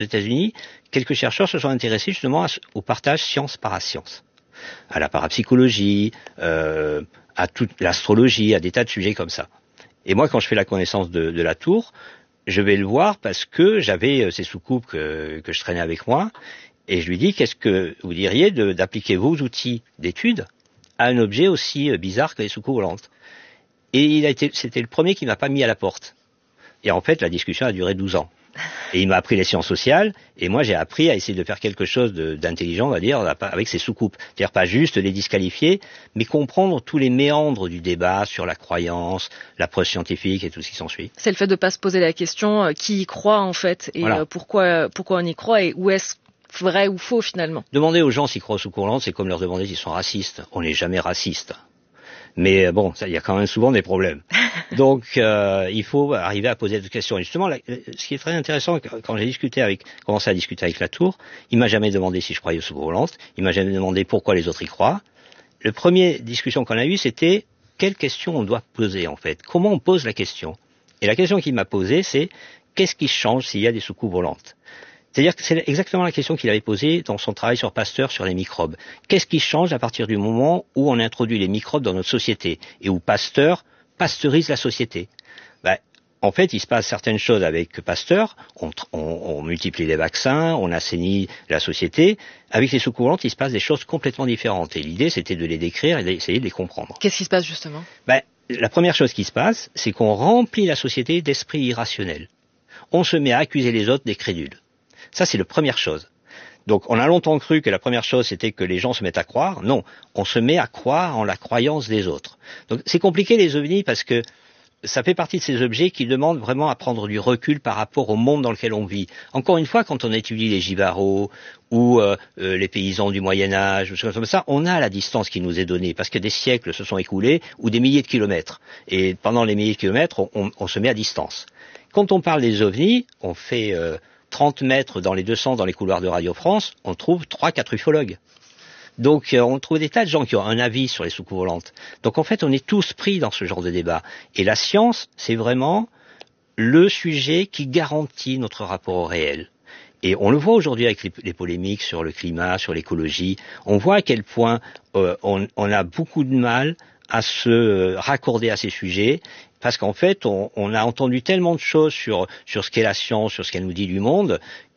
Aux États-Unis, quelques chercheurs se sont intéressés justement au partage science-parascience, à la parapsychologie, à toute l'astrologie, à des tas de sujets comme ça. Et moi, quand je fais la connaissance de Latour, je vais le voir parce que j'avais ces soucoupes que je traînais avec moi, et je lui dis, qu'est-ce que vous diriez d'appliquer vos outils d'étude à un objet aussi bizarre que les soucoupes volantes? Et c'était le premier qui m'a pas mis à la porte. Et en fait, la discussion a duré 12 ans. Et il m'a appris les sciences sociales, et moi j'ai appris à essayer de faire quelque chose d'intelligent, on va dire, avec ces soucoupes. C'est-à-dire pas juste les disqualifier, mais comprendre tous les méandres du débat sur la croyance, la preuve scientifique et tout ce qui s'ensuit. C'est le fait de ne pas se poser la question qui y croit en fait, et voilà. Pourquoi on y croit, et où est-ce vrai ou faux finalement. Demander aux gens s'ils croient aux soucoupes volantes, c'est comme leur demander s'ils sont racistes. On n'est jamais raciste. Mais bon, il y a quand même souvent des problèmes. Donc, il faut arriver à poser des questions. Et justement, ce qui est très intéressant, quand j'ai commencé à discuter avec Latour, il m'a jamais demandé si je croyais aux soucoupes volantes. Il m'a jamais demandé pourquoi les autres y croient. La première discussion qu'on a eue, c'était quelle question on doit poser en fait. Comment on pose la question? Et la question qu'il m'a posée, c'est qu'est-ce qui change s'il y a des soucoupes volantes? C'est-à-dire que c'est exactement la question qu'il avait posée dans son travail sur Pasteur sur les microbes. Qu'est-ce qui change à partir du moment où on introduit les microbes dans notre société et où Pasteur pasteurise la société? En fait, il se passe certaines choses avec Pasteur. On multiplie les vaccins, on assainit la société. Avec les soucoupes volantes, il se passe des choses complètement différentes. Et l'idée, c'était de les décrire et d'essayer de les comprendre. Qu'est-ce qui se passe justement? La première chose qui se passe, c'est qu'on remplit la société d'esprits irrationnels. On se met à accuser les autres des crédules. Ça, c'est la première chose. Donc, on a longtemps cru que la première chose, c'était que les gens se mettent à croire. Non, on se met à croire en la croyance des autres. Donc, c'est compliqué les ovnis parce que ça fait partie de ces objets qui demandent vraiment à prendre du recul par rapport au monde dans lequel on vit. Encore une fois, quand on étudie les gibarots ou les paysans du Moyen-Âge, comme ça, on a la distance qui nous est donnée parce que des siècles se sont écoulés ou des milliers de kilomètres. Et pendant les milliers de kilomètres, on se met à distance. Quand on parle des ovnis, on fait 30 mètres dans les 200 dans les couloirs de Radio France, on trouve 3-4 ufologues. Donc on trouve des tas de gens qui ont un avis sur les soucoupes volantes. Donc en fait, on est tous pris dans ce genre de débat. Et la science, c'est vraiment le sujet qui garantit notre rapport au réel. Et on le voit aujourd'hui avec les polémiques sur le climat, sur l'écologie. On voit à quel point on a beaucoup de mal à se raccorder à ces sujets, parce qu'en fait, on a entendu tellement de choses sur ce qu'est la science, sur ce qu'elle nous dit du monde,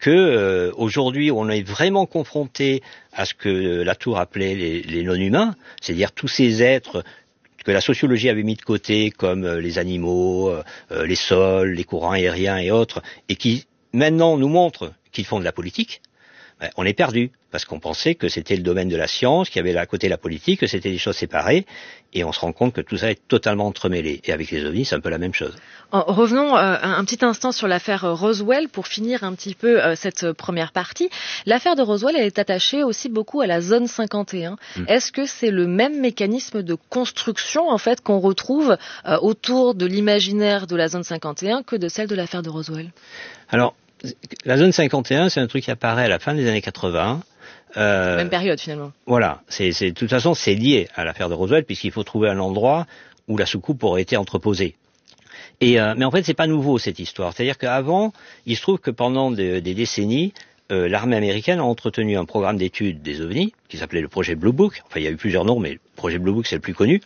que aujourd'hui, on est vraiment confronté à ce que Latour appelait les non-humains, c'est-à-dire tous ces êtres que la sociologie avait mis de côté, comme les animaux, les sols, les courants aériens et autres, et qui maintenant nous montrent qu'ils font de la politique. On est perdu, parce qu'on pensait que c'était le domaine de la science, qu'il y avait à côté la politique, que c'était des choses séparées, et on se rend compte que tout ça est totalement entremêlé. Et avec les ovnis, c'est un peu la même chose. Revenons un petit instant sur l'affaire Roswell pour finir un petit peu cette première partie. L'affaire de Roswell, elle est attachée aussi beaucoup à la zone 51. Est-ce que c'est le même mécanisme de construction en fait qu'on retrouve autour de l'imaginaire de la zone 51 que de celle de l'affaire de Roswell? Alors, la zone 51, c'est un truc qui apparaît à la fin des années 80. Même période finalement. Voilà, de toute façon c'est lié à l'affaire de Roswell puisqu'il faut trouver un endroit où la soucoupe aurait été entreposée. Mais en fait c'est pas nouveau cette histoire. C'est-à-dire qu'avant, il se trouve que pendant des décennies, l'armée américaine a entretenu un programme d'études des ovnis qui s'appelait le projet Blue Book. Enfin il y a eu plusieurs noms, mais le projet Blue Book c'est le plus connu.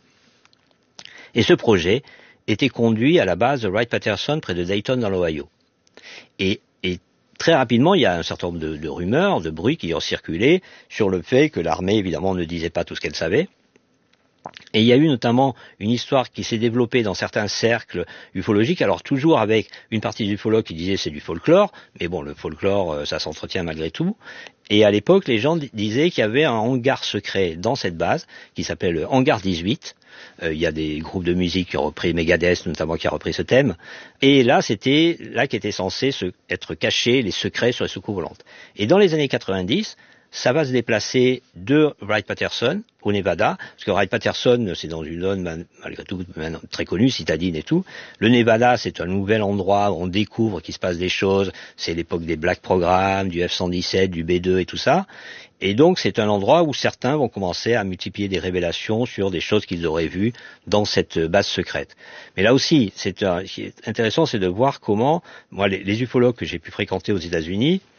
Et ce projet était conduit à la base de Wright-Patterson près de Dayton dans l'Ohio. Et très rapidement, il y a un certain nombre de rumeurs, de bruits qui ont circulé sur le fait que l'armée, évidemment, ne disait pas tout ce qu'elle savait. Et il y a eu notamment une histoire qui s'est développée dans certains cercles ufologiques, alors toujours avec une partie des ufologues qui disaient c'est du folklore, mais bon, le folklore, ça s'entretient malgré tout. Et à l'époque, les gens disaient qu'il y avait un hangar secret dans cette base, qui s'appelle le hangar 18. Il y a des groupes de musique qui ont repris, Megadeth notamment, qui a repris ce thème. Et là, c'était là qu'étaient censés être cachés les secrets sur les soucoupes volantes. Et dans les années 90, ça va se déplacer de Wright-Patterson au Nevada, parce que Wright-Patterson, c'est dans une zone malgré tout très connue, citadine et tout. Le Nevada, c'est un nouvel endroit où on découvre qu'il se passe des choses. C'est l'époque des Black Programs, du F-117, du B-2 et tout ça. Et donc, c'est un endroit où certains vont commencer à multiplier des révélations sur des choses qu'ils auraient vues dans cette base secrète. Mais là aussi, ce qui est intéressant, c'est de voir comment, moi, les ufologues que j'ai pu fréquenter aux États-Unis,